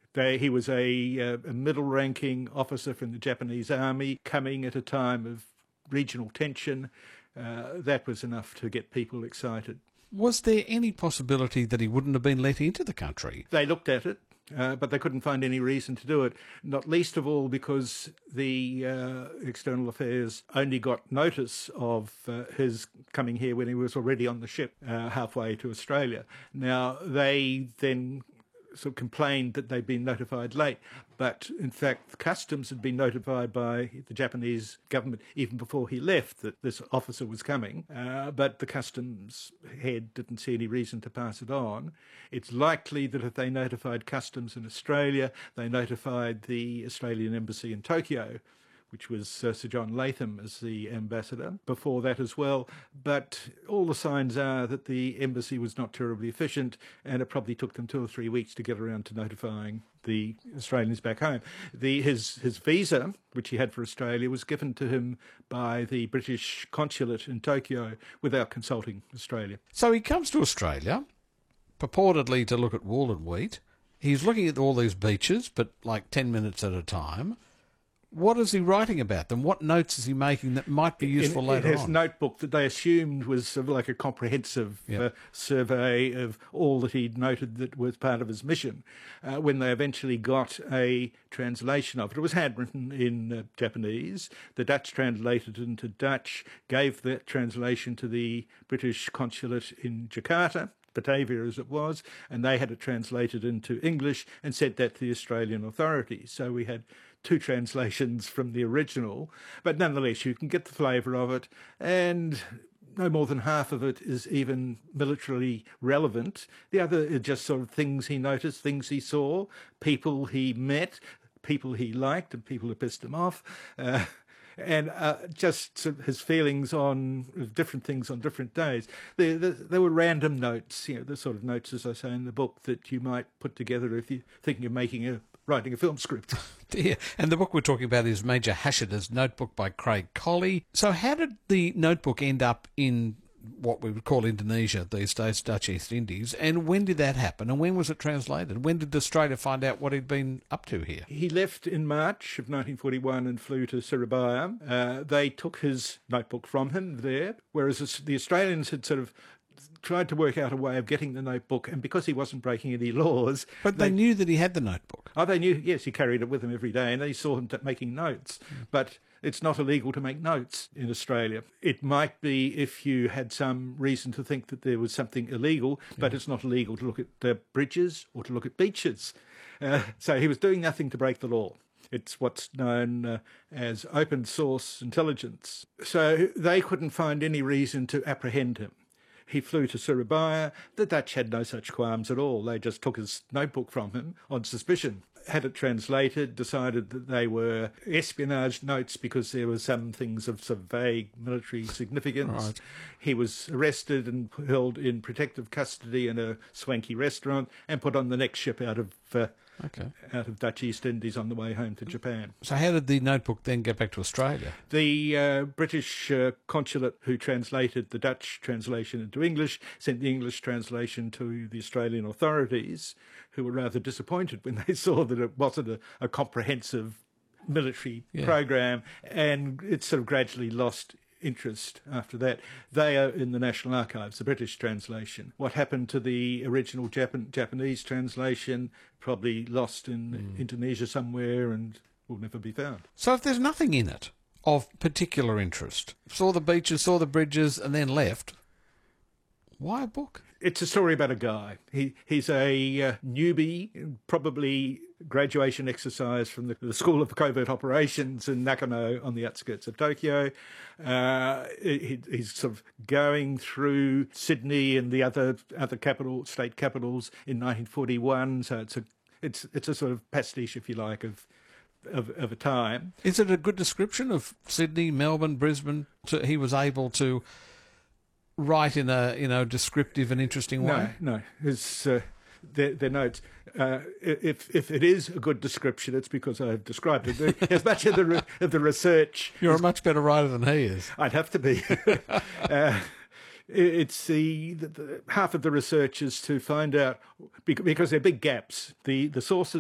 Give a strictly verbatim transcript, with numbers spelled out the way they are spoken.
They, he was a, uh, a middle-ranking officer from the Japanese army coming at a time of regional tension. Uh, that was enough to get people excited. Was there any possibility that he wouldn't have been let into the country? They looked at it, uh, but they couldn't find any reason to do it, not least of all because the uh, External Affairs only got notice of uh, his coming here when he was already on the ship uh, halfway to Australia. Now, they then sort of complained that they'd been notified late, but in fact Customs had been notified by the Japanese government even before he left that this officer was coming, uh, but the Customs head didn't see any reason to pass it on. It's likely that if they notified Customs in Australia, they notified the Australian Embassy in Tokyo, which was uh, Sir John Latham as the ambassador before that as well. But all the signs are that the embassy was not terribly efficient, and it probably took them two or three weeks to get around to notifying the Australians back home. The, his, his visa, which he had for Australia, was given to him by the British consulate in Tokyo without consulting Australia. So he comes to Australia, purportedly to look at wool and wheat. He's looking at all these beaches, but like ten minutes at a time. What is he writing about them? What notes is he making that might be useful in, later in his on? notebook that they assumed was sort of like a comprehensive Yep. uh, survey of all that he'd noted that was part of his mission. Uh, when they eventually got a translation of it, it was handwritten in uh, Japanese. The Dutch translated it into Dutch, gave that translation to the British consulate in Jakarta, Batavia as it was, and they had it translated into English and sent that to the Australian authorities. So we had two translations from the original, but nonetheless you can get the flavour of it, and no more than half of it is even militarily relevant. The other are just sort of things he noticed, things he saw, people he met, people he liked and people who pissed him off. Uh, and uh, just sort of his feelings on different things on different days. There, there, there were random notes, you know, the sort of notes, as I say in the book, that you might put together if you're thinking of making a writing a film script. Dear. And the book we're talking about is Major Hasheder's Notebook by Craig Colley. So how did the notebook end up in what we would call Indonesia these days, Dutch East Indies, and when did that happen, and when was it translated? When did Australia find out what he'd been up to here? He left in March of nineteen forty-one and flew to Surabaya. Uh, they took his notebook from him there, whereas the Australians had sort of tried to work out a way of getting the notebook, and because he wasn't breaking any laws... But they, they knew that he had the notebook. Oh, they knew, yes, he carried it with him every day, and they saw him t- making notes. Mm. But it's not illegal to make notes in Australia. It might be if you had some reason to think that there was something illegal, yeah. But it's not illegal to look at uh, bridges or to look at beaches. Uh, so he was doing nothing to break the law. It's what's known uh, as open source intelligence. So they couldn't find any reason to apprehend him. He flew to Surabaya. The Dutch had no such qualms at all. They just took his notebook from him on suspicion, had it translated, decided that they were espionage notes because there were some things of some vague military significance. Right. He was arrested and held in protective custody in a swanky restaurant and put on the next ship out of uh, okay. out of Dutch East Indies on the way home to Japan. So how did the notebook then get back to Australia? The uh, British uh, consulate who translated the Dutch translation into English sent the English translation to the Australian authorities, who were rather disappointed when they saw that it wasn't a, a comprehensive military yeah. program, and it sort of gradually lost interest after that. They are in the National Archives, the British translation. What happened to the original Japan, Japanese translation probably lost in mm. Indonesia somewhere and will never be found. So if there's nothing in it of particular interest, saw the beaches, saw the bridges and then left, why a book? It's a story about a guy. He He's a uh, newbie, probably graduation exercise from the, the School of Covert Operations in Nakano on the outskirts of Tokyo. Uh, he, he's sort of going through Sydney and the other other capital state capitals in nineteen forty-one. So it's a it's it's a sort of pastiche, if you like, of of, of a time. Is it a good description of Sydney, Melbourne, Brisbane? So he was able to write in a you know descriptive and interesting way? No, no. His, uh, their, their notes. Uh, if if it is a good description, it's because I've described it. As much of the re- of the research, you're is, a much better writer than he is. I'd have to be. uh, it's the, the, the half of the research is to find out, because there are big gaps. The the sources